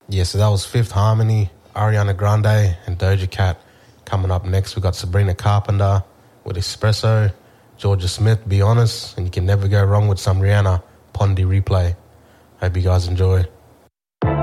Yeah, so that was Fifth Harmony, Ariana Grande, and Doja Cat. Coming up next, we got Sabrina Carpenter with Espresso, Georgia Smith, Be Honest, and you can never go wrong with some Rihanna, Pondy Replay. Hope you guys enjoy.